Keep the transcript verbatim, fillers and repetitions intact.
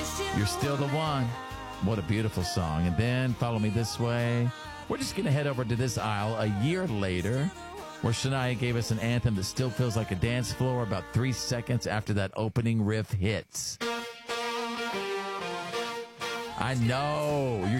You're Still the One. What a beautiful song. And then Follow Me This Way. We're just going to head over to this aisle a year later, where Shania gave us an anthem that still feels like a dance floor about three seconds after that opening riff hits. I know. You're